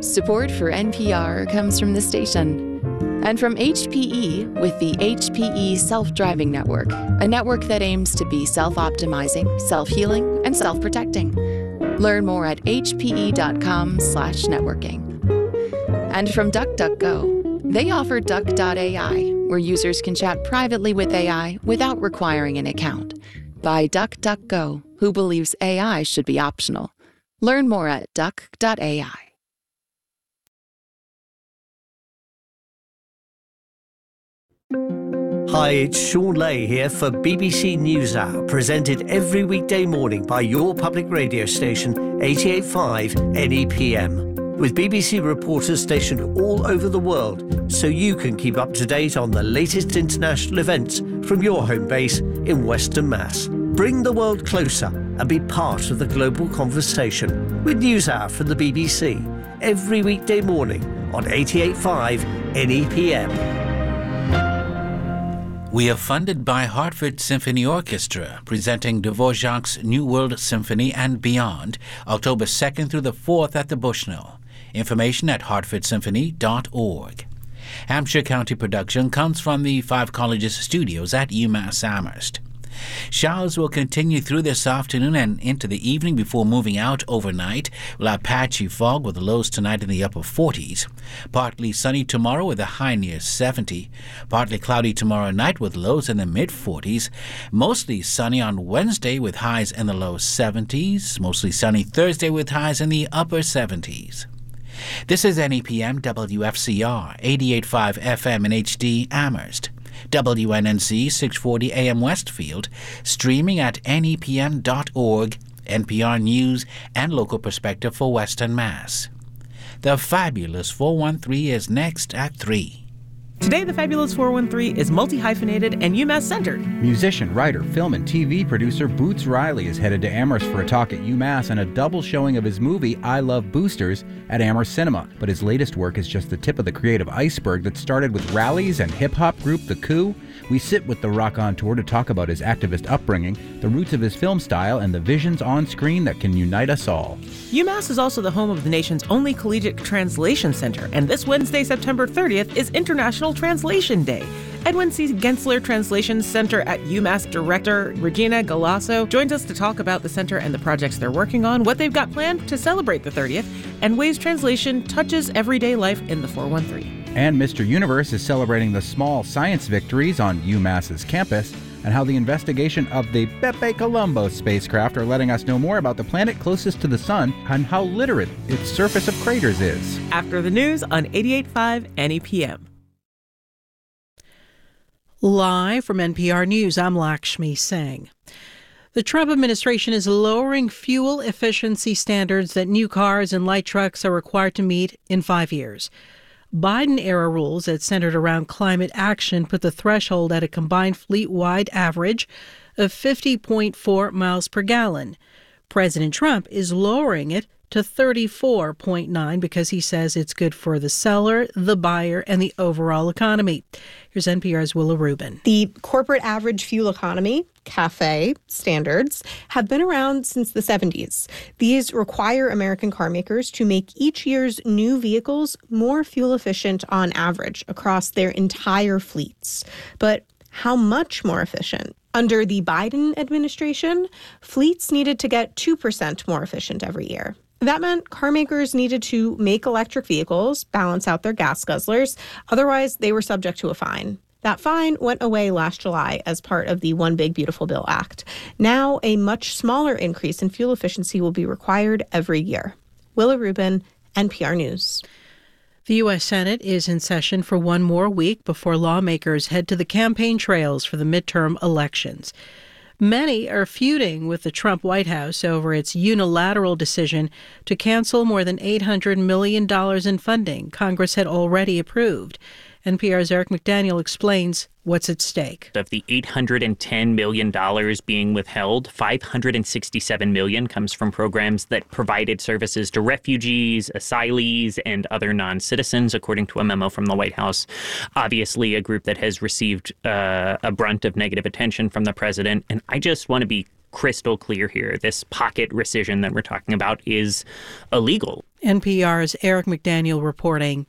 Support for NPR comes from the station and from HPE with the HPE Self-Driving Network, a network that aims to be self-optimizing, self-healing, and self-protecting. Learn more at hpe.com/networking. And from DuckDuckGo, they offer Duck.ai, where users can chat privately with AI without requiring an account. By DuckDuckGo, who believes AI should be optional. Learn more at Duck.ai. Hi, it's Sean Lay here for BBC NewsHour, presented every weekday morning by your public radio station, 88.5 NEPM, with BBC reporters stationed all over the world, so you can keep up to date on the latest international events from your home base in Western Mass. Bring the world closer and be part of the global conversation with NewsHour from the BBC, every weekday morning on 88.5 NEPM. We are funded by Hartford Symphony Orchestra, presenting Dvorak's New World Symphony and Beyond, October 2nd through the 4th at the Bushnell. Information at hartfordsymphony.org. Hampshire County production comes from the Five Colleges studios at UMass Amherst. Showers will continue through this afternoon and into the evening before moving out overnight. We'll have patchy fog with lows tonight in the upper 40s. Partly sunny tomorrow with a high near 70. Partly cloudy tomorrow night with lows in the mid-40s. Mostly sunny on Wednesday with highs in the low 70s. Mostly sunny Thursday with highs in the upper 70s. This is NEPM WFCR 88.5 FM in HD Amherst. WNNC 640 AM Westfield, streaming at nepm.org, NPR News, and local perspective for Western Mass. The Fabulous 413 is next at 3. Today, the Fabulous 413 is multi-hyphenated and UMass-centered. Musician, writer, film, and TV producer Boots Riley is headed to Amherst for a talk at UMass and a double showing of his movie I Love Boosters at Amherst Cinema. But his latest work is just the tip of the creative iceberg that started with rallies and hip-hop group The Coup. We sit with the Rock On Tour to talk about his activist upbringing, the roots of his film style, and the visions on screen that can unite us all. UMass is also the home of the nation's only collegiate translation center, and this Wednesday, September 30th, is International Translation Day. Edwin C. Gensler Translation Center at UMass Director Regina Galasso joins us to talk about the center and the projects they're working on, what they've got planned to celebrate the 30th, and ways translation touches everyday life in the 413. And Mr. Universe is celebrating the small science victories on UMass's campus and how the investigation of the Bepi Colombo spacecraft are letting us know more about the planet closest to the sun and how literate its surface of craters is. After the news on 88.5 NEPM. Live from NPR News, I'm Lakshmi Singh. The Trump administration is lowering fuel efficiency standards that new cars and light trucks are required to meet in 5 years. Biden-era rules that centered around climate action put the threshold at a combined fleet-wide average of 50.4 miles per gallon. President Trump is lowering it to 34.9 because he says it's good for the seller, the buyer, and the overall economy. Here's NPR's Willa Rubin. The corporate average fuel economy, CAFE standards, have been around since the 70s. These require American car makers to make each year's new vehicles more fuel efficient on average across their entire fleets. But how much more efficient? Under the Biden administration, fleets needed to get 2% more efficient every year. That meant car makers needed to make electric vehicles balance out their gas guzzlers. Otherwise, they were subject to a fine. That fine went away last July as part of the One Big Beautiful Bill Act. Now, a much smaller increase in fuel efficiency will be required every year. Willa Rubin, NPR News. The U.S. Senate is in session for one more week before lawmakers head to the campaign trails for the midterm elections. Many are feuding with the Trump White House over its unilateral decision to cancel more than $800 million in funding Congress had already approved. NPR's Eric McDaniel explains what's at stake. Of the $810 million being withheld, $567 million comes from programs that provided services to refugees, asylees, and other non-citizens, according to a memo from the White House. Obviously, a group that has received a brunt of negative attention from the president. And I just want to be crystal clear here. This pocket rescission that we're talking about is illegal. NPR's Eric McDaniel reporting.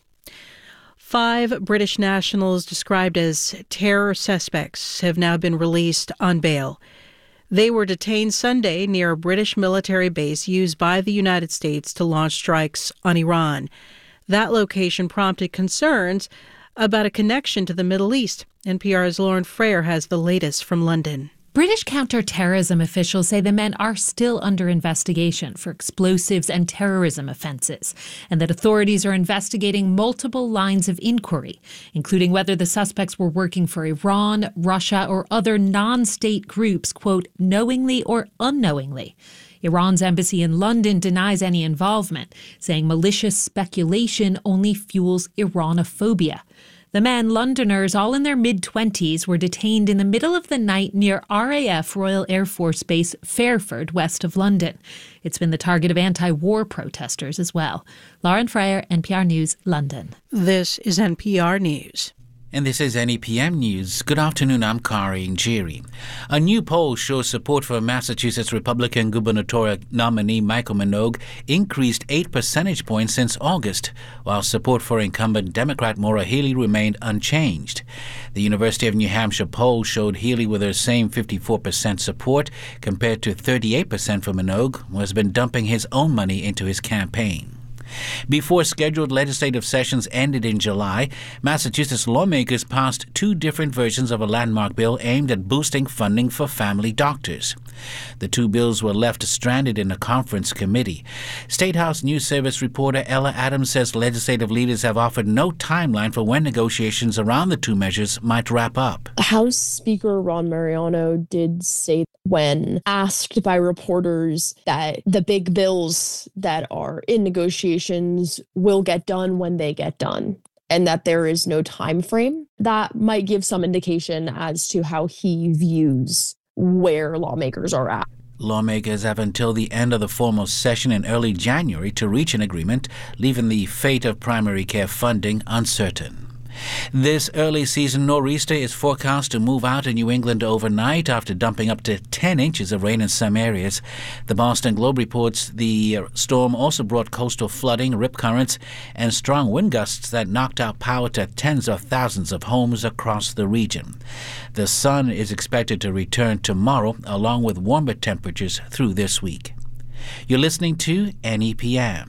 5 British nationals described as terror suspects have now been released on bail. They were detained Sunday near a British military base used by the United States to launch strikes on Iran. That location prompted concerns about a connection to the Middle East. NPR's Lauren Frayer has the latest from London. British counter-terrorism officials say the men are still under investigation for explosives and terrorism offenses, and that authorities are investigating multiple lines of inquiry, including whether the suspects were working for Iran, Russia, or other non-state groups, quote, knowingly or unknowingly. Iran's embassy in London denies any involvement, saying malicious speculation only fuels Iranophobia. The men, Londoners, all in their mid-20s, were detained in the middle of the night near RAF Royal Air Force Base Fairford, west of London. It's been the target of anti-war protesters as well. Lauren Frayer, NPR News, London. This is NPR News. And this is NEPM News. Good afternoon, I'm Kari Njiri. A new poll shows support for Massachusetts Republican gubernatorial nominee Michael Minogue increased 8 percentage points since August, while support for incumbent Democrat Maura Healey remained unchanged. The University of New Hampshire poll showed Healey with her same 54% support compared to 38% for Minogue, who has been dumping his own money into his campaign. Before scheduled legislative sessions ended in July, Massachusetts lawmakers passed 2 different versions of a landmark bill aimed at boosting funding for family doctors. The 2 bills were left stranded in a conference committee. State House News Service reporter Ella Adams says legislative leaders have offered no timeline for when negotiations around the 2 measures might wrap up. House Speaker Ron Mariano did say when asked by reporters that the big bills that are in negotiations will get done when they get done, and that there is no time frame. That might give some indication as to how he views where lawmakers are at. Lawmakers have until the end of the formal session in early January to reach an agreement, leaving the fate of primary care funding uncertain. This early season nor'easter is forecast to move out in New England overnight after dumping up to 10 inches of rain in some areas. The Boston Globe reports the storm also brought coastal flooding, rip currents, and strong wind gusts that knocked out power to tens of thousands of homes across the region. The sun is expected to return tomorrow, along with warmer temperatures through this week. You're listening to NEPM.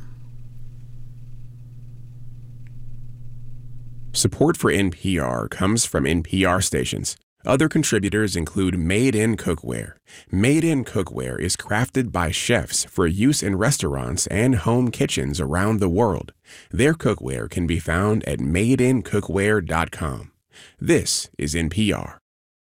Support for NPR comes from NPR stations. Other contributors include Made in Cookware. Made in Cookware is crafted by chefs for use in restaurants and home kitchens around the world. Their cookware can be found at madeincookware.com. This is NPR.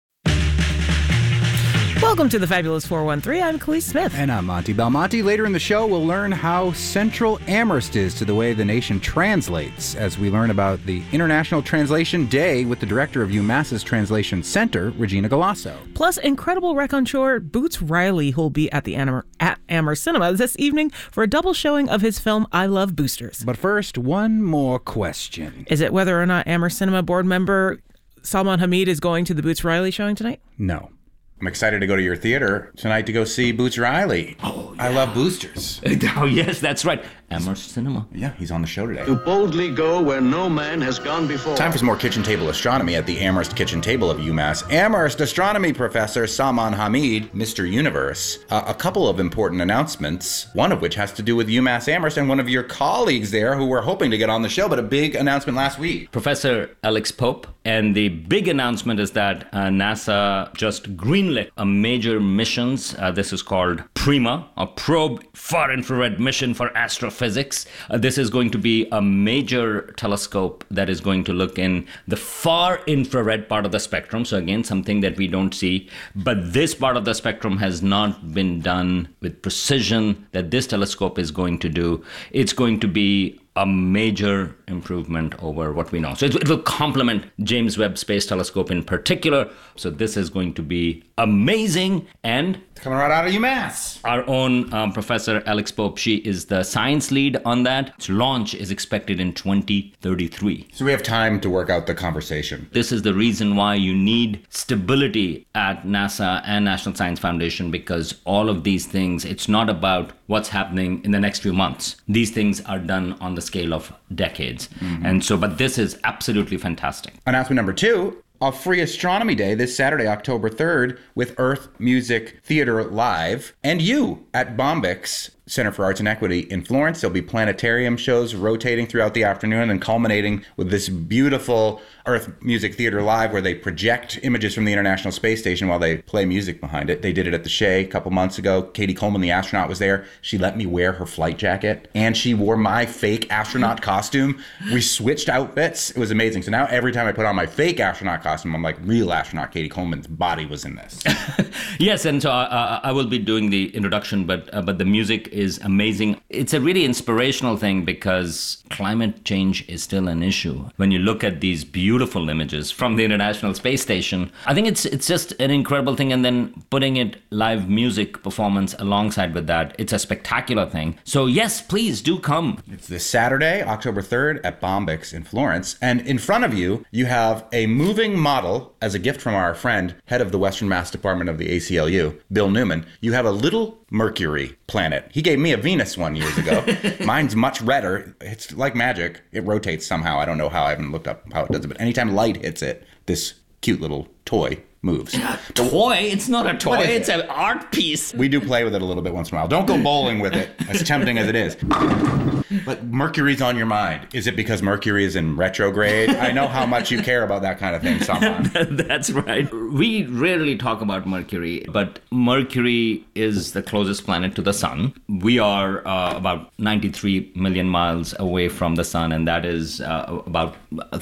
Welcome to the Fabulous 413. I'm Khalees Smith. And I'm Monty Belmonte. Later in the show, we'll learn how central Amherst is to the way the nation translates as we learn about the International Translation Day with the director of UMass's Translation Center, Regina Galasso. Plus, incredible raconteur Boots Riley, who'll be at the Amherst Cinema this evening for a double showing of his film I Love Boosters. But first, one more question. Is it whether or not Amherst Cinema board member Salman Hamid is going to the Boots Riley showing tonight? No. I'm excited to go to your theater tonight to go see Boots Riley. Oh, yeah. I Love Boosters. Oh, yes, that's right. Amherst Cinema. Yeah, he's on the show today. To boldly go where no man has gone before. Time for some more kitchen table astronomy at the Amherst Kitchen Table of UMass. Amherst astronomy professor Salman Hamid, Mr. Universe. A couple of important announcements, one of which has to do with UMass Amherst and one of your colleagues there who were hoping to get on the show, but a big announcement last week. Professor Alex Pope. And the big announcement is that NASA just greenlit a major missions. This is called PRIMA, a Probe Far Infrared Mission for Astrophysics. This is going to be a major telescope that is going to look in the far infrared part of the spectrum. So again, something that we don't see. But this part of the spectrum has not been done with precision that this telescope is going to do. It's going to be a major improvement over what we know. So it will complement James Webb Space Telescope in particular. So this is going to be amazing. And coming right out of UMass. Our own Professor Alex Pope, she is the science lead on that. Its launch is expected in 2033. So we have time to work out the conversation. This is the reason why you need stability at NASA and National Science Foundation, because all of these things, it's not about what's happening in the next few months. These things are done on the scale of decades. And so, but this is absolutely fantastic. Announcement number 2. A free astronomy day this Saturday, October 3rd, with Earth Music Theater Live and you at Bombyx Center for Arts and Equity in Florence. There'll be planetarium shows rotating throughout the afternoon and culminating with this beautiful Earth Music Theater Live where they project images from the International Space Station while they play music behind it. They did it at the Shea a couple months ago. Katie Coleman, the astronaut, was there. She let me wear her flight jacket and she wore my fake astronaut costume. We switched outfits. It was amazing. So now every time I put on my fake astronaut costume, I'm like, real astronaut Katie Coleman's body was in this. Yes, and so I will be doing the introduction, but the music is amazing. It's a really inspirational thing because climate change is still an issue. When you look at these beautiful images from the International Space Station, I think it's just an incredible thing. And then putting it live music performance alongside with that, it's a spectacular thing. So yes, please do come. It's this Saturday, October 3rd at Bombyx in Florence. And in front of you, you have a moving model as a gift from our friend, head of the Western Mass Department of the ACLU, Bill Newman. You have a little Mercury planet. He gave me a Venus one years ago. Mine's much redder. It's like magic. It rotates somehow. I don't know how. I haven't looked up how it does it. But anytime light hits it, this cute little toy moves. Toy? It's not a toy. It's an art piece. We do play with it a little bit once in a while. Don't go bowling with it, as tempting as it is. But Mercury's on your mind. Is it because Mercury is in retrograde? I know how much you care about that kind of thing, Saman. That's right. We rarely talk about Mercury, but Mercury is the closest planet to the sun. We are about 93 million miles away from the sun, and that is about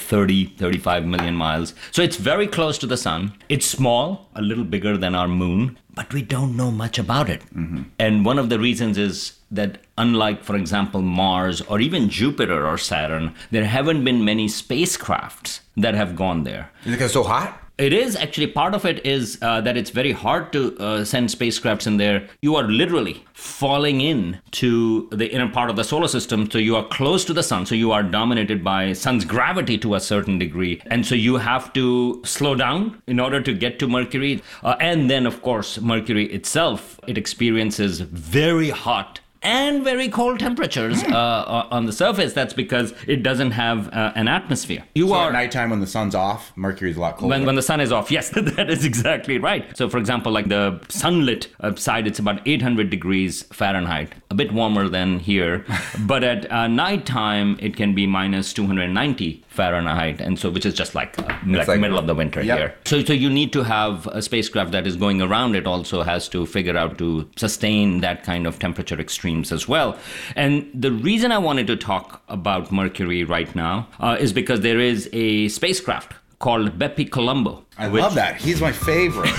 35 million miles. So it's very close to the sun. It's small, a little bigger than our moon, but we don't know much about it. And one of the reasons is that unlike, for example, Mars or even Jupiter or Saturn, there haven't been many spacecrafts that have gone there. Is it because it's so hot? It is actually, part of it is that it's very hard to send spacecrafts in there. You are literally falling in to the inner part of the solar system. So you are close to the sun. So you are dominated by sun's gravity to a certain degree. And so you have to slow down in order to get to Mercury. And then, of course, Mercury itself, it experiences very hot and very cold temperatures on the surface. That's because it doesn't have an atmosphere. At nighttime when the sun's off, Mercury's a lot colder. When the sun is off, yes, that is exactly right. So for example, like the sunlit side, it's about 800 degrees Fahrenheit, a bit warmer than here. But at nighttime, it can be minus 290 Fahrenheit, and so which is just like middle of the winter here. So you need to have a spacecraft that is going around. It also has to figure out to sustain that kind of temperature extremes as well. And the reason I wanted to talk about Mercury right now is because there is a spacecraft called Bepi Colombo. I love that. He's my favorite.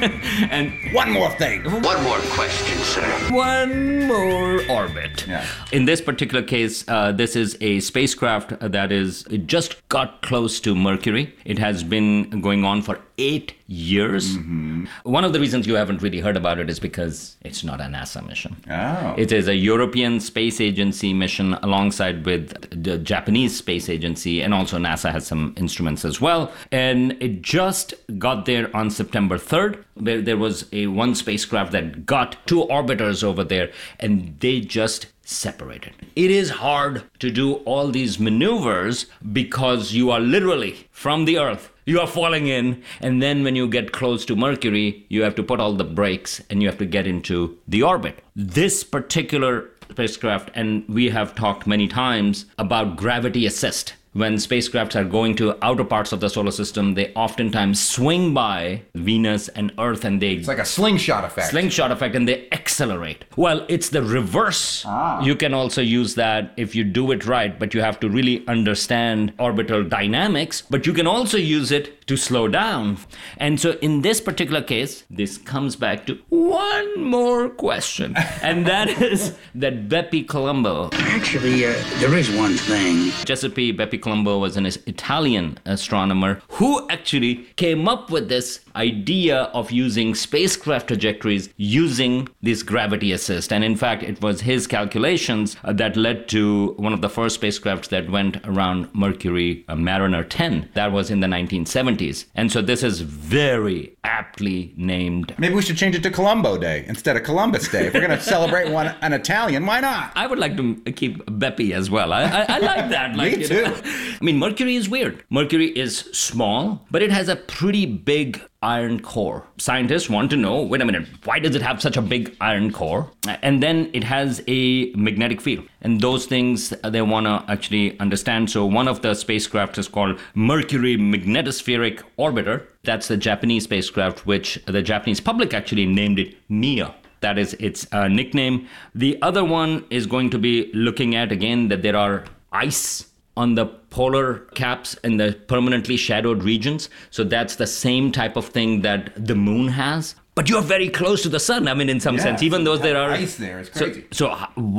And one more thing. One more question, sir. One more orbit. Yeah. In this particular case, this is a spacecraft it just got close to Mercury. It has been going on for 8 years. One of the reasons you haven't really heard about it is because it's not a NASA mission. Oh. It is a European Space Agency mission alongside with the Japanese Space Agency, and also NASA has some instruments as well. And it just got there on September 3rd. There was one spacecraft that got 2 orbiters over there, and they just separated. It is hard to do all these maneuvers because you are literally from the Earth. You are falling in, and then when you get close to Mercury, you have to put all the brakes and you have to get into the orbit. This particular spacecraft, and we have talked many times about gravity assist, when spacecrafts are going to outer parts of the solar system, they oftentimes swing by Venus and Earth, and It's like a slingshot effect. And they accelerate. Well, it's the reverse. You can also use that if you do it right, but you have to really understand orbital dynamics, but you can also use it to slow down. And so in this particular case, this comes back to one more question, and that is that Bepi Colombo. Actually, there is one thing. Giuseppe Bepi Colombo was an Italian astronomer who actually came up with this idea of using spacecraft trajectories using this gravity assist. And in fact, it was his calculations that led to one of the first spacecrafts that went around Mercury, Mariner 10. That was in the 1970s. And so this is very aptly named. Maybe we should change it to Colombo Day instead of Columbus Day. If we're going to celebrate an Italian, why not? I would like to keep Bepi as well. I like that. Me too. I mean, Mercury is weird. Mercury is small, but it has a pretty big iron core. Scientists want to know, wait a minute, why does it have such a big iron core? And then it has a magnetic field. And those things they want to actually understand. So one of the spacecraft is called Mercury Magnetospheric Orbiter. That's the Japanese spacecraft, which the Japanese public actually named it MIA. That is its nickname. The other one is going to be looking at, again, that there are ice on the polar caps in the permanently shadowed regions. So that's the same type of thing that the moon has. But you're very close to the sun, I mean, in some sense, even though there are ice there. It's crazy. So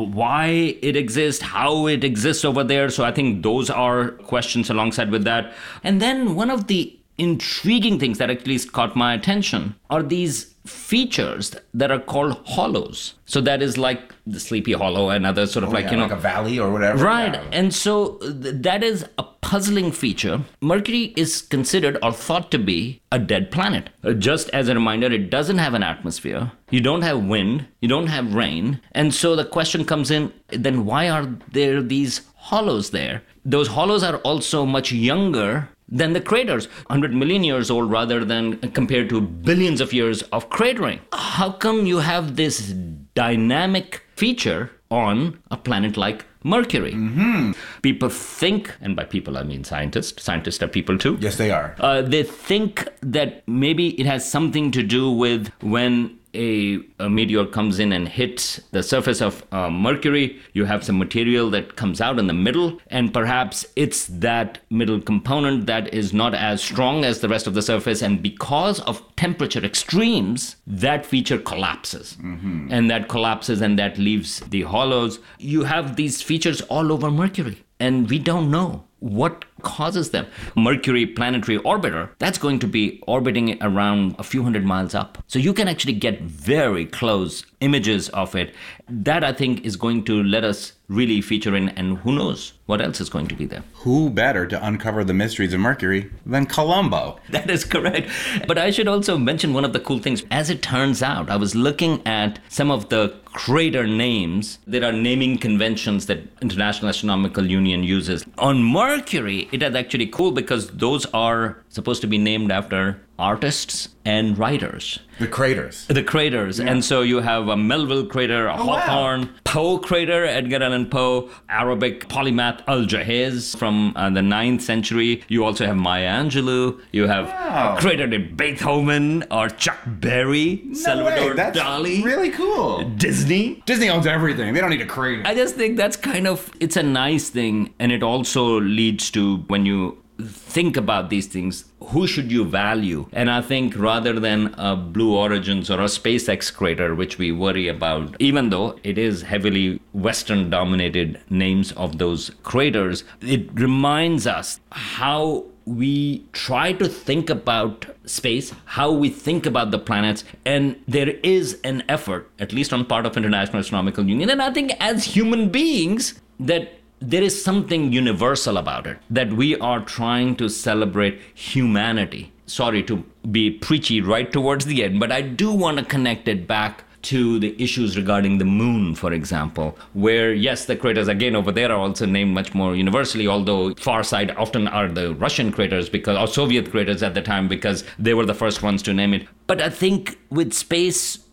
why it exists, how it exists over there. So I think those are questions alongside with that. And then one of the intriguing things that actually caught my attention are these features that are called hollows. So that is like the Sleepy Hollow and other sort of like a valley or whatever. Right. Yeah. And so that is a puzzling feature. Mercury is considered or thought to be a dead planet. Just as a reminder, it doesn't have an atmosphere. You don't have wind. You don't have rain. And so the question comes in, then why are there these hollows there? Those hollows are also much younger than the craters, 100 million years old rather than compared to billions of years of cratering. How come you have this dynamic feature on a planet like Mercury? Mm-hmm. People think, and by people I mean scientists are people too. Yes, they are. They think that maybe it has something to do with when a meteor comes in and hits the surface of Mercury, you have some material that comes out in the middle, and perhaps it's that middle component that is not as strong as the rest of the surface, and because of temperature extremes, that feature collapses. Mm-hmm. And that collapses and that leaves the hollows. You have these features all over Mercury, and we don't know what causes them. Mercury Planetary Orbiter, that's going to be orbiting around a few hundred miles up. So you can actually get very close images of it. That, I think, is going to let us really feature in, and who knows what else is going to be there. Who better to uncover the mysteries of Mercury than Colombo? That is correct. But I should also mention one of the cool things. As it turns out, I was looking at some of the crater names. There are naming conventions that International Astronomical Union uses. On Mercury, it is actually cool because those are supposed to be named after artists and writers. The craters. The craters. Yeah. And so you have a Melville crater, a Hawthorne, Poe crater, Edgar Allan Poe, Arabic polymath Al-Jahiz from the 9th century. You also have Maya Angelou. You have a crater named Beethoven or Chuck Berry, Salvador That's Dali. Really cool. Disney. Disney owns everything. They don't need a crater. I just think that's kind of, it's a nice thing. And it also leads to, when you think about these things, who should you value? And I think rather than a Blue Origins or a SpaceX crater, which we worry about, even though it is heavily Western dominated names of those craters, it reminds us how we try to think about space, how we think about the planets, and there is an effort, at least on part of International Astronomical Union, and I think as human beings, that there is something universal about it, that we are trying to celebrate humanity. Sorry to be preachy right towards the end, but I do want to connect it back to the issues regarding the moon, for example, where, yes, the craters, again, over there are also named much more universally, although far side often are the Russian craters or Soviet craters at the time, because they were the first ones to name it. But I think with space,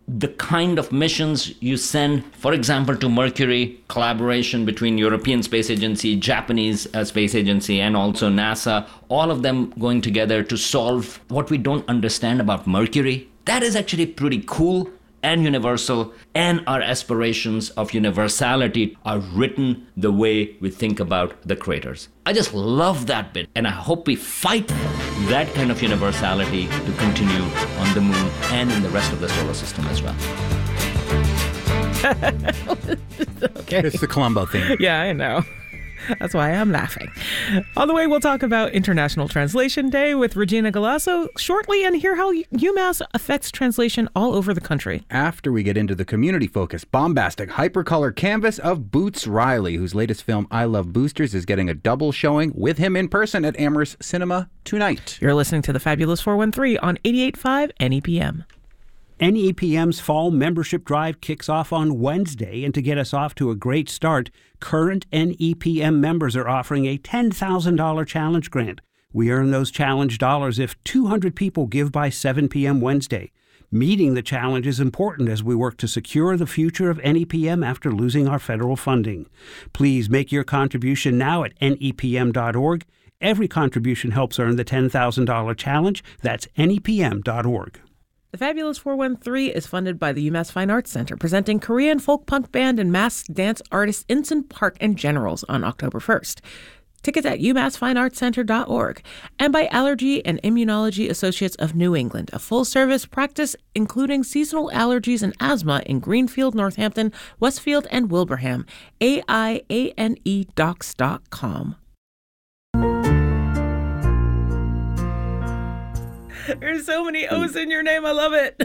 the kind of missions you send, for example, to Mercury, collaboration between European Space Agency, Japanese Space Agency, and also NASA, all of them going together to solve what we don't understand about Mercury. That is actually pretty cool and universal, and our aspirations of universality are written the way we think about the creators. I just love that bit, and I hope we fight that kind of universality to continue on the moon and in the rest of the solar system as well. Okay. It's the Columbo thing. Yeah, I know. That's why I'm laughing. On the way, we'll talk about International Translation Day with Regina Galasso shortly and hear how UMass affects translation all over the country. After we get into the community-focused, bombastic, hypercolor canvas of Boots Riley, whose latest film, I Love Boosters, is getting a double showing with him in person at Amherst Cinema tonight. You're listening to The Fabulous 413 on 88.5 NEPM. NEPM's fall membership drive kicks off on Wednesday, and to get us off to a great start, current NEPM members are offering a $10,000 challenge grant. We earn those challenge dollars if 200 people give by 7 p.m. Wednesday. Meeting the challenge is important as we work to secure the future of NEPM after losing our federal funding. Please make your contribution now at nepm.org. Every contribution helps earn the $10,000 challenge. That's nepm.org. The Fabulous 413 is funded by the UMass Fine Arts Center, presenting Korean folk punk band and masked dance artist Inson Park and Generals on October 1st. Tickets at umassfineartscenter.org. And by Allergy and Immunology Associates of New England, a full-service practice including seasonal allergies and asthma in Greenfield, Northampton, Westfield, and Wilbraham. AIANEdocs.com. There's so many O's in your name. I love it.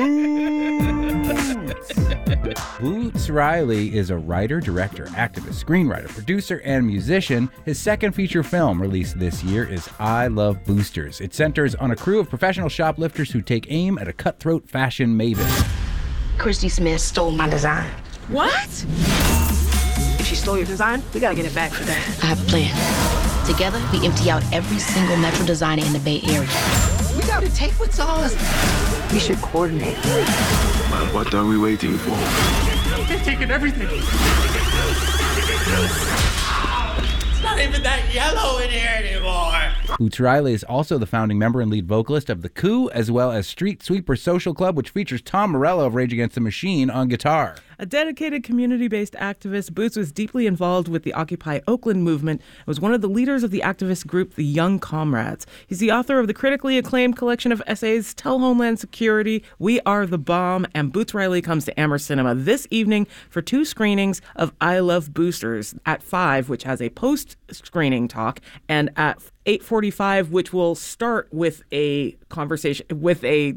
Boots Riley is a writer, director, activist, screenwriter, producer, and musician. His second feature film released this year is I Love Boosters. It centers on a crew of professional shoplifters who take aim at a cutthroat fashion maven. Christy Smith stole my design. What? If she stole your design, we gotta get it back for that. I have a plan. Together, we empty out every single Metro designer in the Bay Area. We gotta take what's ours. We should coordinate. What are we waiting for? They've taken everything. It's not even that yellow in here anymore. Boots Riley is also the founding member and lead vocalist of The Coup, as well as Street Sweeper Social Club, which features Tom Morello of Rage Against the Machine on guitar. A dedicated community-based activist, Boots was deeply involved with the Occupy Oakland movement and was one of the leaders of the activist group The Young Comrades. He's the author of the critically acclaimed collection of essays Tell Homeland Security, We Are the Bomb, and Boots Riley comes to Amherst Cinema this evening for 2 screenings of I Love Boosters at 5, which has a post-screening talk, and at 8:45, which will start with a conversation, with a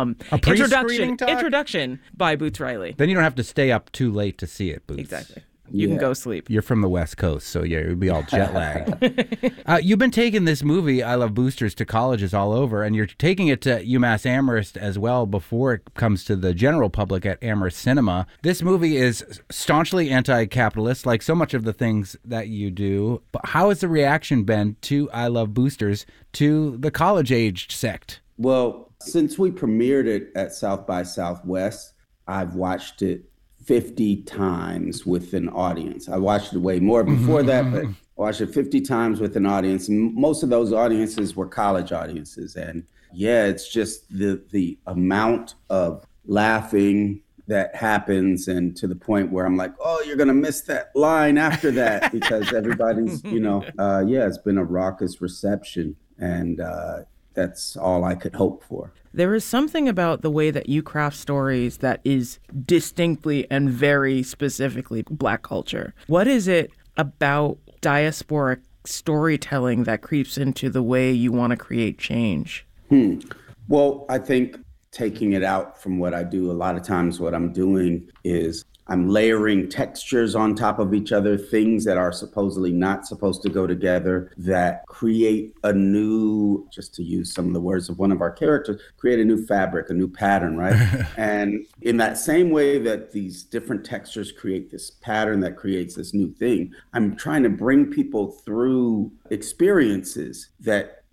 introduction by Boots Riley. Then you don't have to stay up too late to see it, Boots. Exactly. You can go sleep. You're from the West Coast, so yeah, you'd be all jet lagged. You've been taking this movie, I Love Boosters, to colleges all over, and you're taking it to UMass Amherst as well before it comes to the general public at Amherst Cinema. This movie is staunchly anti-capitalist, like so much of the things that you do. But how has the reaction been to I Love Boosters to the college-aged sect? Well, since we premiered it at South by Southwest, I've watched it 50 times with an audience. I watched it way more before that, but I watched it 50 times with an audience. And most of those audiences were college audiences. And yeah, it's just the amount of laughing that happens, and to the point where I'm like, oh, you're going to miss that line after that, because everybody's, it's been a raucous reception. And that's all I could hope for. There is something about the way that you craft stories that is distinctly and very specifically Black culture. What is it about diasporic storytelling that creeps into the way you want to create change? Well, I think taking it out from what I do, a lot of times what I'm doing is I'm layering textures on top of each other, things that are supposedly not supposed to go together, that create a new, just to use some of the words of one of our characters, create a new fabric, a new pattern, right? And in that same way that these different textures create this pattern that creates this new thing, I'm trying to bring people through experiences that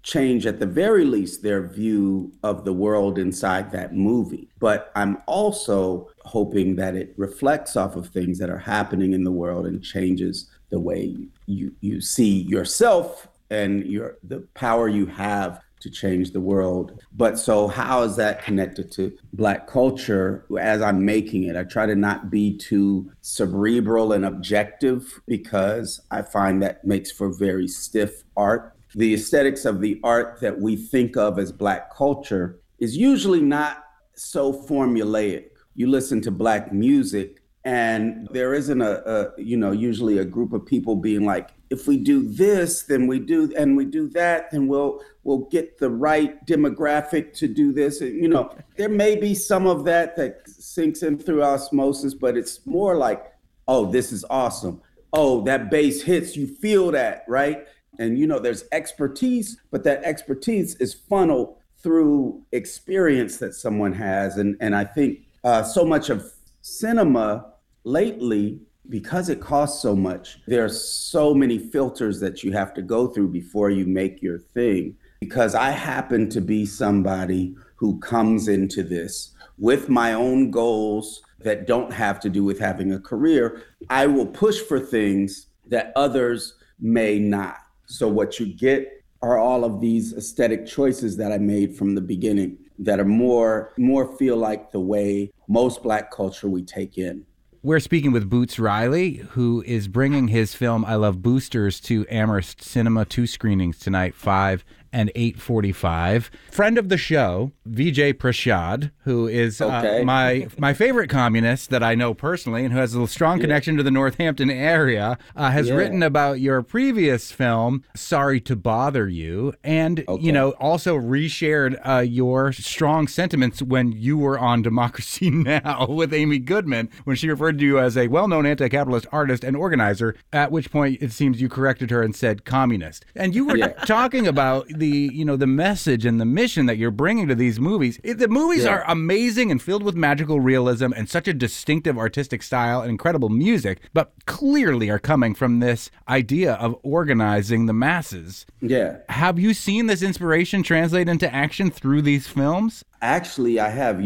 change, at the very least, their view of the world inside that movie. But I'm also hoping that it reflects off of things that are happening in the world and changes the way you see yourself and the power you have to change the world. But so how is that connected to Black culture? As I'm making it, I try to not be too cerebral and objective, because I find that makes for very stiff art. The aesthetics of the art that we think of as Black culture is usually not so formulaic. You listen to Black music and there isn't usually a group of people being like, if we do this, then we do, and we do that, then we'll get the right demographic to do this. You know, there may be some of that sinks in through osmosis, but it's more like, oh, this is awesome. Oh, that bass hits, you feel that, right? And, you know, there's expertise, but that expertise is funneled through experience that someone has. And I think so much of cinema lately, because it costs so much, there's so many filters that you have to go through before you make your thing. Because I happen to be somebody who comes into this with my own goals that don't have to do with having a career. I will push for things that others may not. So what you get are all of these aesthetic choices that I made from the beginning that are more feel like the way most Black culture we take in. We're speaking with Boots Riley, who is bringing his film I Love Boosters to Amherst Cinema, 2 screenings tonight, 5 and 8:45. Friend of the show, Vijay Prashad, who is my favorite communist that I know personally and who has a strong connection to the Northampton area, has written about your previous film, Sorry to Bother You, and also reshared your strong sentiments when you were on Democracy Now! With Amy Goodman, when she referred to you as a well-known anti-capitalist artist and organizer, at which point it seems you corrected her and said communist. And you were talking about the message and the mission that you're bringing to these movies. The movies are amazing and filled with magical realism and such a distinctive artistic style and incredible music, but clearly are coming from this idea of organizing the masses. Yeah. Have you seen this inspiration translate into action through these films? Actually, I have,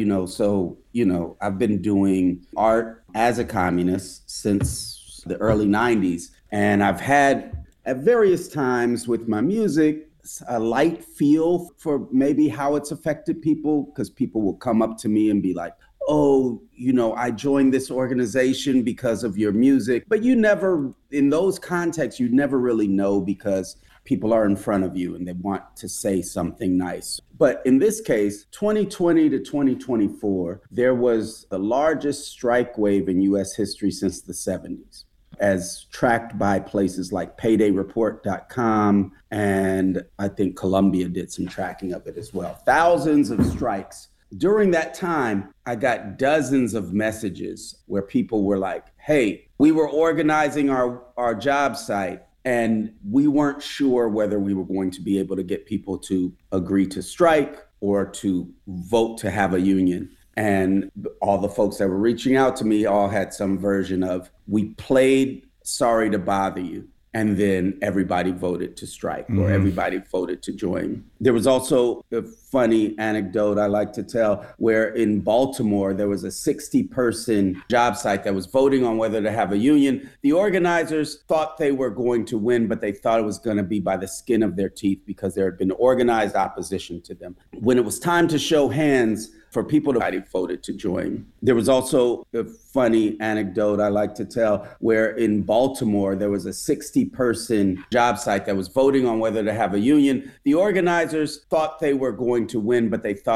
I've been doing art as a communist since the early 90s. And I've had at various times with my music, a light feel for maybe how it's affected people, because people will come up to me and be like, oh, I joined this organization because of your music. But you never, in those contexts, you never really know, because people are in front of you and they want to say something nice. But in this case, 2020 to 2024, there was the largest strike wave in U.S. history since the 70s, as tracked by places like paydayreport.com, and I think Columbia did some tracking of it as well. Thousands of strikes. During that time, I got dozens of messages where people were like, hey, we were organizing our job site and we weren't sure whether we were going to be able to get people to agree to strike or to vote to have a union. And all the folks that were reaching out to me all had some version of, we played Sorry to Bother You, and then everybody voted to strike, or everybody voted to join. There was also a funny anecdote I like to tell, where in Baltimore, there was a 60-person job site that was voting on whether to have a union. The organizers thought they were going to win, but they thought it was going to be by the skin of their teeth, because there had been organized opposition to them. When it was time to show hands for people to voted to join. There was also a funny anecdote I like to tell, where in Baltimore, there was a 60-person job site that was voting on whether to have a union. The organizers thought they were going to win, but they thought